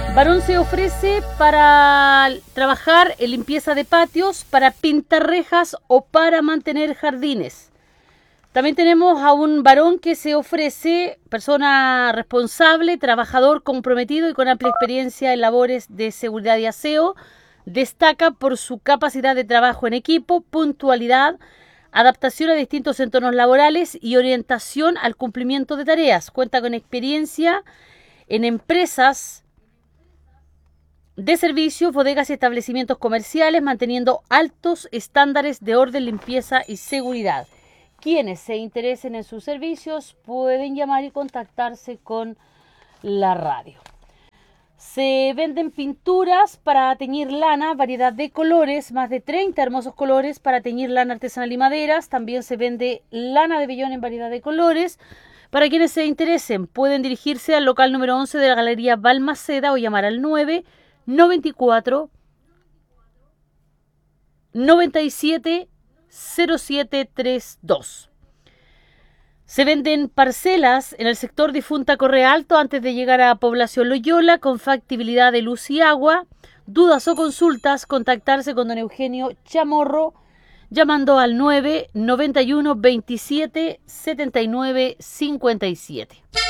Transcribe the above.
Varón se ofrece para trabajar en limpieza de patios, para pintar rejas o para mantener jardines. También tenemos a un varón que se ofrece, persona responsable, trabajador comprometido y con amplia experiencia en labores de seguridad y aseo. Destaca por su capacidad de trabajo en equipo, puntualidad, adaptación a distintos entornos laborales y orientación al cumplimiento de tareas. Cuenta con experiencia en empresas de servicios, bodegas y establecimientos comerciales, manteniendo altos estándares de orden, limpieza y seguridad. Quienes se interesen en sus servicios pueden llamar y contactarse con la radio. Se venden pinturas para teñir lana, variedad de colores, más de 30 hermosos colores para teñir lana artesanal y maderas. También se vende lana de vellón en variedad de colores. Para quienes se interesen, pueden dirigirse al local número 11 de la Galería Balmaceda o llamar al 994 97 0732. Se venden parcelas en el sector Difunta Correa Alto antes de llegar a Población Loyola con factibilidad de luz y agua. Dudas o consultas, contactarse con don Eugenio Chamorro llamando al 991 27 79 57.